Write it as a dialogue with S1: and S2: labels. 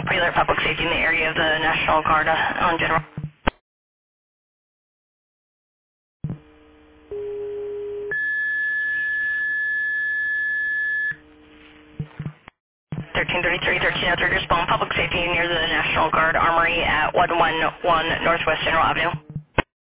S1: Pre-alert public safety in the area of the National Guard on General. 1333, 1303, respond public safety near the National Guard Armory at 111 Northwest General Avenue.